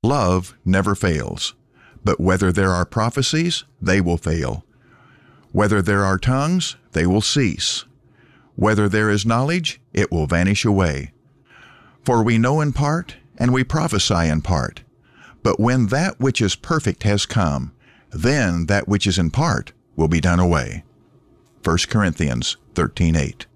Love never fails. But whether there are prophecies, they will fail. Whether there are tongues, they will cease. Whether there is knowledge, it will vanish away. For we know in part, and we prophesy in part. But when that which is perfect has come, then that which is in part will be done away. 1 Corinthians 13:8.